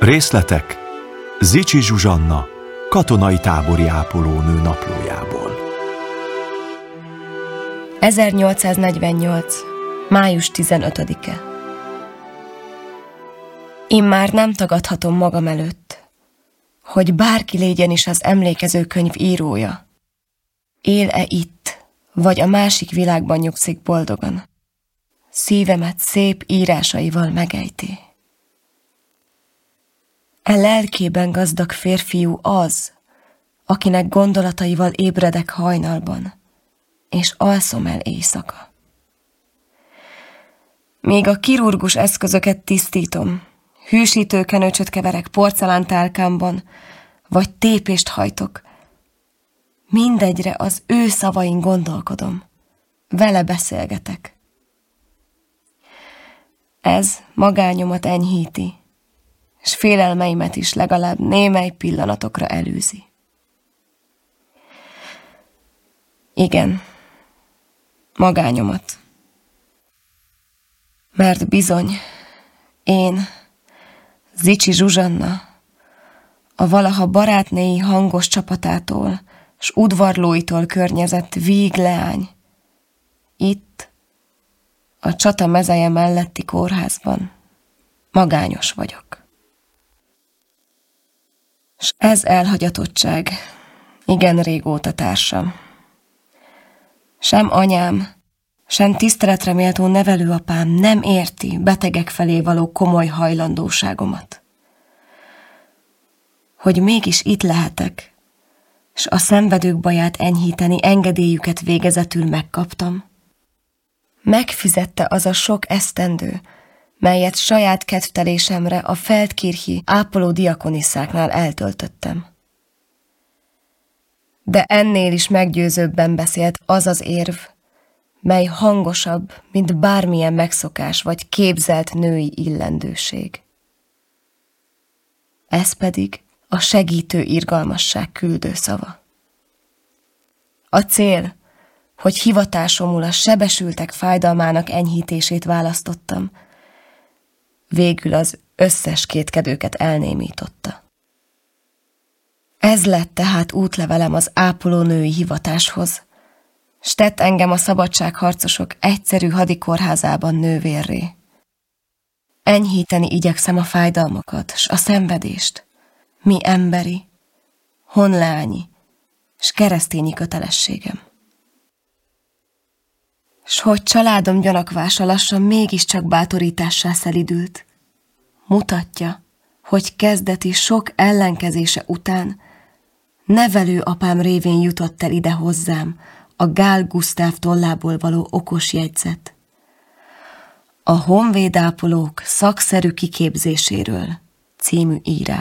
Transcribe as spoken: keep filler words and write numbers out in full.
Részletek Zichy Zsuzsanna, katonai tábori ápolónő naplójából. ezernyolcszáznegyvennyolc. május tizenötödike. Immár nem tagadhatom magam előtt, hogy bárki légyen is az emlékezőkönyv írója, él-e itt, vagy a másik világban nyugszik boldogan, szívemet szép írásaival megejti. E lelkében gazdag férfiú az, akinek gondolataival ébredek hajnalban, és alszom el éjszaka. Míg a kirurgus eszközöket tisztítom, hűsítő kenőcsöt keverek porcelántálkámban, vagy tépést hajtok, mindegyre az ő szavain gondolkodom, vele beszélgetek. Ez magányomat enyhíti, s félelmeimet is legalább némely pillanatokra elűzi. Igen, magányomat. Mert bizony, én, Zichy Zsuzsanna, a valaha barátnéi hangos csapatától s udvarlóitól környezett víg leány, itt, a csata mezeje melletti kórházban magányos vagyok. S ez elhagyatottság igen régóta társam. Sem anyám, sem tiszteletre méltó nevelőapám nem érti betegek felé való komoly hajlandóságomat. Hogy mégis itt lehetek, s a szenvedők baját enyhíteni engedélyüket végezetül megkaptam, megfizette az a sok esztendő, melyet saját kedvtelésemre a Feldkirchi ápoló diakonisszáknál eltöltöttem. De ennél is meggyőzőbben beszélt az az érv, mely hangosabb, mint bármilyen megszokás vagy képzelt női illendőség. Ez pedig a segítő irgalmasság küldő szava. A cél, hogy hivatásomul a sebesültek fájdalmának enyhítését választottam, végül az összes kétkedőket elnémította. Ez lett tehát útlevelem az ápolónői hivatáshoz, s tett engem a szabadságharcosok egyszerű hadikórházában nővérré. Enyhíteni igyekszem a fájdalmakat, s a szenvedést, mi emberi, honleányi, s keresztényi kötelességem. S hogy családom gyanakvása lassan mégiscsak bátorítássá szelidült, mutatja, hogy kezdeti sok ellenkezése után nevelő apám révén jutott el ide hozzám a Gál Gusztáv tollából való okos jegyzet. A honvédápolók szakszerű kiképzéséről című írás.